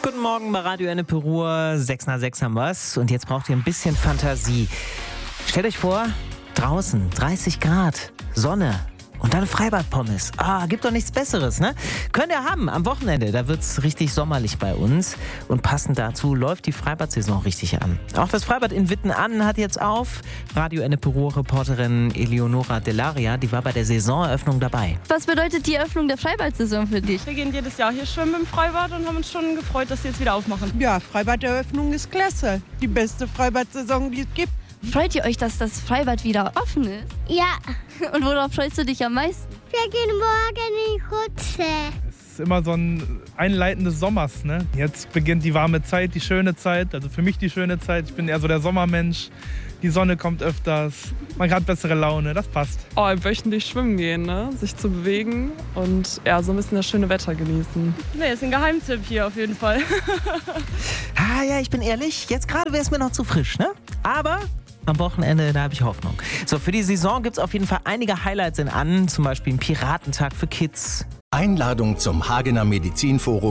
Guten Morgen bei Radio Ennepe Ruhr, 6 nach 6 haben wir's. Und jetzt braucht ihr ein bisschen Fantasie. Stellt euch vor, draußen 30 Grad, Sonne und dann Freibad-Pommes. Gibt doch nichts Besseres, ne? Könnt ihr haben am Wochenende, da wird's richtig sommerlich bei uns. Und passend dazu läuft die Freibad-Saison richtig an. Auch das Freibad in Wittenannen hat jetzt auf. Radio Ennepe Ruhr-Reporterin Eleonora Delaria, die war bei der Saisoneröffnung dabei. Was bedeutet die Eröffnung der Freibad-Saison für dich? Wir gehen jedes Jahr hier schwimmen im Freibad und haben uns schon gefreut, dass sie jetzt wieder aufmachen. Ja, Freibaderöffnung ist klasse. Die beste Freibad-Saison, die es gibt. Freut ihr euch, dass das Freibad wieder offen ist? Ja, Und worauf freust du dich am meisten? wir gehen morgen in die Rutsche. Es ist immer so ein Einleiten des Sommers. Ne? Jetzt beginnt die warme Zeit, die schöne Zeit. Also für mich die schöne Zeit. Ich bin eher so der Sommermensch. Die Sonne kommt öfters. Man hat bessere Laune. Das passt. Wöchentlich schwimmen gehen, ne? Sich zu bewegen und so ein bisschen das schöne Wetter genießen. Nee, ist ein Geheimtipp hier auf jeden Fall. Ja, ich bin ehrlich, jetzt gerade wäre es mir noch zu frisch, ne? Aber am Wochenende, da habe ich Hoffnung. So, für die Saison gibt es auf jeden Fall einige Highlights in Annen, zum Beispiel ein Piratentag für Kids. Einladung zum Hagener Medizinforum